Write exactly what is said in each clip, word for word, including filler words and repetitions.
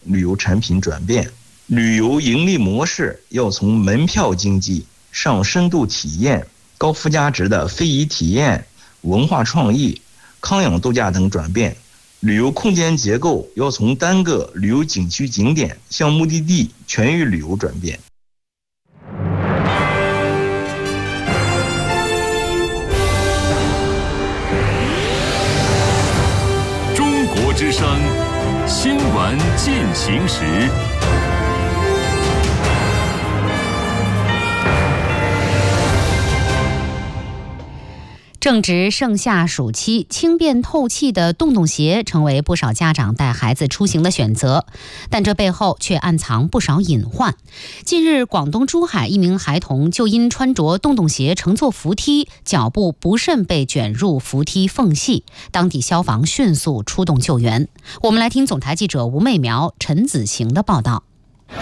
旅游产品转变。旅游盈利模式要从门票经济、上深度体验、高附加值的非遗体验、文化创意、康养度假等转变。旅游空间结构要从单个旅游景区景点向目的地全域旅游转变。 中国之声，新闻进行时。 正值盛夏暑期，轻便透气的洞洞鞋成为不少家长带孩子出行的选择，但这背后却暗藏不少隐患。近日，广东珠海一名孩童就因穿着洞洞鞋乘坐扶梯，脚部不慎被卷入扶梯缝隙，当地消防迅速出动救援。我们来听总台记者吴媚苗、陈子晴的报道。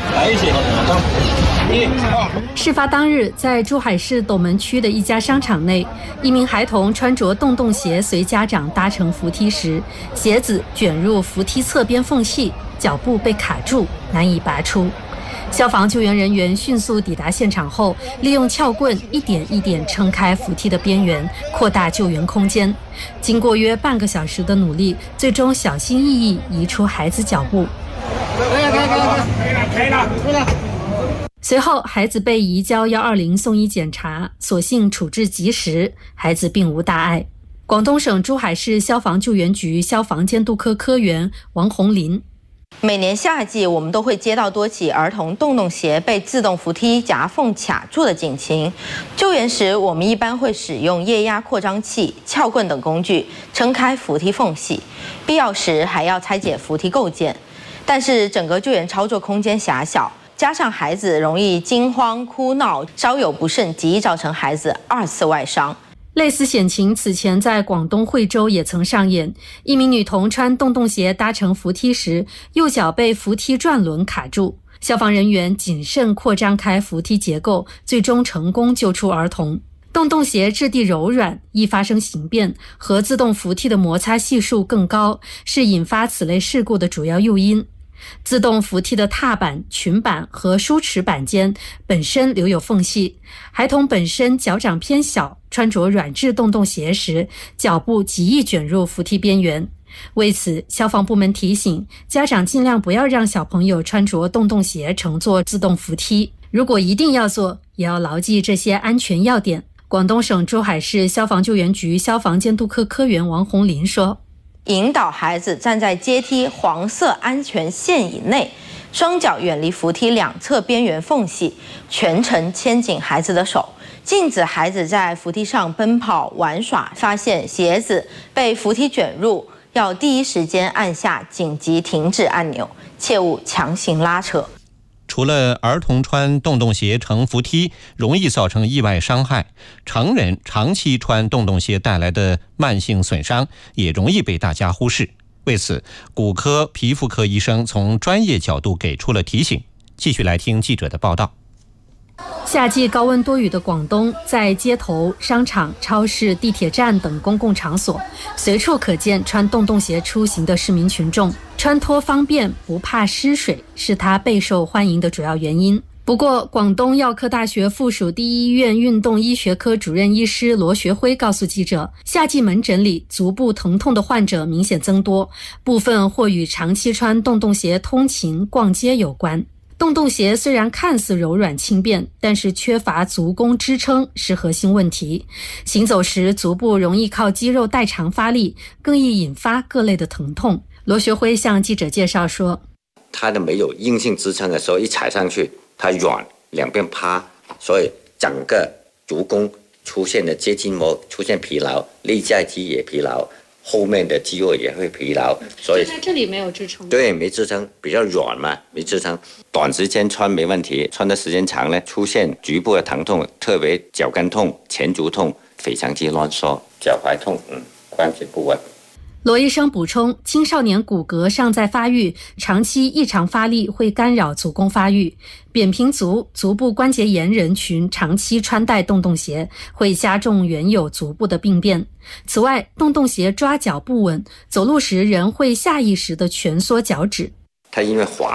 事发当日，在珠海市斗门区的一家商场内，一名孩童穿着洞洞鞋随家长搭乘扶梯时，鞋子卷入扶梯侧边缝隙，脚部被卡住，难以拔出。消防救援人员迅速抵达现场后，利用撬棍一点一点撑开扶梯的边缘，扩大救援空间。经过约半个小时的努力，最终小心翼翼移出孩子脚部。可以了，可以了，可以了，可以了。随后，孩子被移交一二零送医检查，所幸处置及时，孩子并无大碍。广东省珠海市消防救援局消防监督科科员王红林。 每年夏季，我们都会接到多起儿童洞洞鞋被自动扶梯夹缝卡住的警情。救援时，我们一般会使用液压扩张器、撬棍等工具撑开扶梯缝隙，必要时还要拆解扶梯构件。但是整个救援操作空间狭小，加上孩子容易惊慌哭闹，稍有不慎极易造成孩子二次外伤。 类似险情此前在广东惠州也曾上演，一名女童穿洞洞鞋搭乘扶梯时，右脚被扶梯转轮卡住，消防人员谨慎扩张开扶梯结构，最终成功救出儿童。洞洞鞋质地柔软，易发生形变，和自动扶梯的摩擦系数更高，是引发此类事故的主要诱因。自动扶梯的踏板、裙板和梳齿板间本身留有缝隙，孩童本身脚掌偏小，穿着软质洞洞鞋时，脚部极易卷入扶梯边缘。为此，消防部门提醒家长尽量不要让小朋友穿着洞洞鞋乘坐自动扶梯，如果一定要做，也要牢记这些安全要点。广东省珠海市消防救援局消防监督科科员王红林说， 引导孩子站在阶梯黄色安全线以内，双脚远离扶梯两侧边缘缝隙，全程牵紧孩子的手，禁止孩子在扶梯上奔跑玩耍。发现鞋子被扶梯卷入，要第一时间按下紧急停止按钮，切勿强行拉扯。 除了儿童穿洞洞鞋乘扶梯容易造成意外伤害，成人长期穿洞洞鞋带来的慢性损伤也容易被大家忽视。为此，骨科、皮肤科医生从专业角度给出了提醒。继续来听记者的报道。 夏季高温多雨的广东，在街头、商场、超市、地铁站等公共场所，随处可见穿洞洞鞋出行的市民群众。穿脱方便，不怕湿水，是它备受欢迎的主要原因。不过，广东药科大学附属第一医院运动医学科主任医师罗学辉告诉记者，夏季门诊里足部疼痛的患者明显增多，部分或与长期穿洞洞鞋通勤、逛街有关。洞洞鞋虽然看似柔软轻便，但是缺乏足弓支撑是核心问题。行走时足部容易靠肌肉代偿发力，更易引发各类的疼痛。罗学辉向记者介绍说， 它的没有硬性支撑的时候，一踩上去它软，两边趴，所以整个足弓出现了接筋膜出现疲劳，内在肌也疲劳，后面的肌肉也会疲劳，所以在这里没有支撑。 对，没支撑，比较软嘛，没支撑。短时间穿没问题，穿的时间长呢，出现局部的疼痛，特别脚跟痛、前足痛、腓肠肌挛缩、脚踝痛，嗯，关节不稳。 罗医生补充，青少年骨骼尚在发育，长期异常发力会干扰足弓发育。扁平足、足部关节炎人群长期穿戴洞洞鞋，会加重原有足部的病变。此外，洞洞鞋抓脚不稳，走路时人会下意识地蜷缩脚趾。 它因为滑